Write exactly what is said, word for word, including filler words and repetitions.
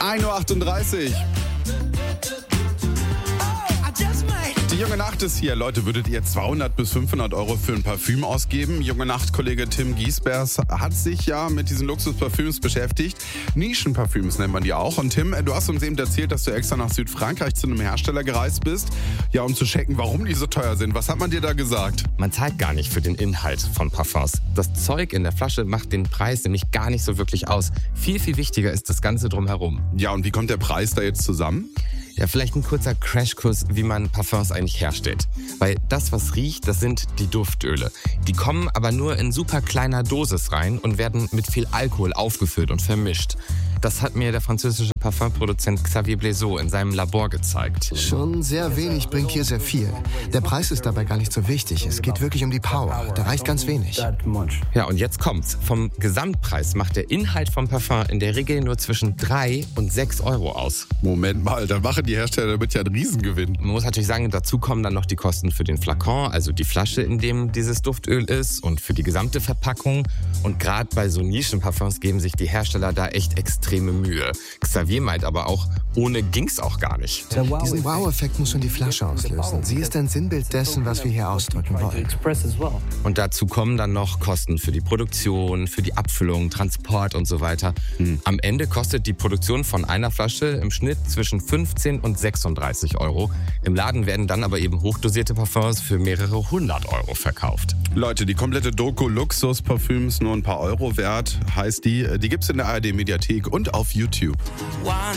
ein Uhr achtunddreißig. Die junge Nacht ist hier. Leute, würdet ihr zweihundert bis fünfhundert Euro für ein Parfüm ausgeben? Junge Nacht-Kollege Tim Giesbers hat sich ja mit diesen Luxusparfüms beschäftigt. Nischenparfüms nennt man die auch. Und Tim, du hast uns eben erzählt, dass du extra nach Südfrankreich zu einem Hersteller gereist bist, ja, um zu checken, warum die so teuer sind. Was hat man dir da gesagt? Man zahlt gar nicht für den Inhalt von Parfums. Das Zeug in der Flasche macht den Preis nämlich gar nicht so wirklich aus. Viel, viel wichtiger ist das Ganze drumherum. Ja, und wie kommt der Preis da jetzt zusammen? Ja, vielleicht ein kurzer Crashkurs, wie man Parfums eigentlich herstellt. Weil das, was riecht, das sind die Duftöle. Die kommen aber nur in super kleiner Dosis rein und werden mit viel Alkohol aufgefüllt und vermischt. Das hat mir der französische Parfumproduzent Xavier Blaiseau in seinem Labor gezeigt. Schon sehr wenig bringt hier sehr viel. Der Preis ist dabei gar nicht so wichtig. Es geht wirklich um die Power. Da reicht ganz wenig. Ja, und jetzt kommt's. Vom Gesamtpreis macht der Inhalt vom Parfum in der Regel nur zwischen drei und sechs Euro aus. Moment mal, dann machen die Hersteller damit ja einen Riesengewinn. Man muss natürlich sagen, dazu kommen dann noch die Kosten für den Flakon, also die Flasche, in dem dieses Duftöl ist, und für die gesamte Verpackung. Und gerade bei so Nischenparfums geben sich die Hersteller da echt extreme Mühe. Xavier meint aber auch, ohne ging's auch gar nicht. Diesen Wow-Effekt muss schon die Flasche auslösen. Sie ist ein Sinnbild dessen, was wir hier ausdrücken wollen. Und dazu kommen dann noch Kosten für die Produktion, für die Abfüllung, Transport und so weiter. Hm. Am Ende kostet die Produktion von einer Flasche im Schnitt zwischen fünfzehn und sechsunddreißig Euro. Im Laden werden dann aber eben hochdosierte Parfums für mehrere hundert Euro verkauft. Leute, die komplette Doku Luxus-Parfüms nur ein paar Euro wert, heißt die. Die gibt's in der A R D-Mediathek und auf YouTube. One